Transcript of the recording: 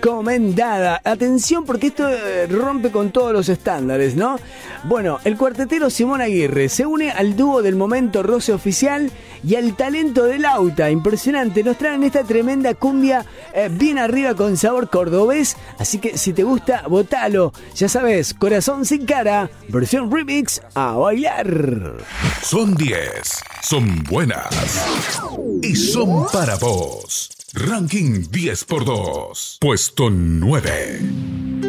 recomendada. Atención porque esto rompe con todos los estándares, ¿no? Bueno, el cuartetero Simón Aguirre se une al dúo del momento Roce Oficial y al talento del Lauta. Impresionante, nos traen esta tremenda cumbia bien arriba con sabor cordobés. Así que si te gusta, votalo. Ya sabes, Corazón sin cara, versión remix, a bailar. Son 10, son buenas y son para vos. Ranking 10x2, puesto 9.